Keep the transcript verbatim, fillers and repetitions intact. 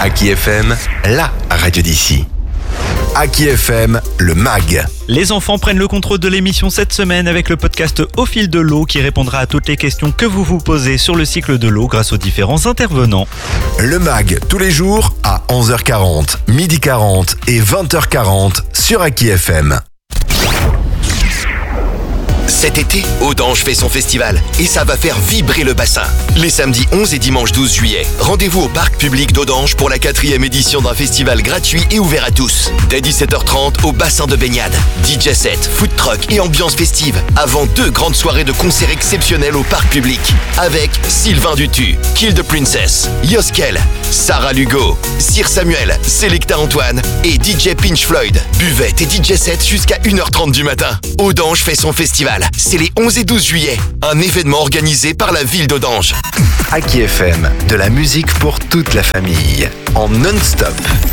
Aki F M, la radio d'ici. Aki F M, le mag. Les enfants prennent le contrôle de l'émission cette semaine avec le podcast Au fil de l'eau qui répondra à toutes les questions que vous vous posez sur le cycle de l'eau grâce aux différents intervenants. Le mag, tous les jours à onze heures quarante, midi quarante et vingt heures quarante sur Aki F M. Cet été, Audange fait son festival et ça va faire vibrer le bassin. Les samedis onze et dimanche douze juillet, rendez-vous au parc public d'Audange pour la quatrième édition d'un festival gratuit et ouvert à tous. Dès dix-sept heures trente au bassin de baignade. D J set, food truck et ambiance festive avant deux grandes soirées de concerts exceptionnels au parc public. Avec Sylvain Dutu, Kill the Princess, Yoskel, Sarah Lugo, Sir Samuel, Selecta Antoine et D J Pinch Floyd. Buvette et D J set jusqu'à une heure trente du matin. Audange fait son festival. C'est les onze et douze juillet. Un événement organisé par la ville d'Audange. Aki F M, de la musique pour toute la famille, en non-stop.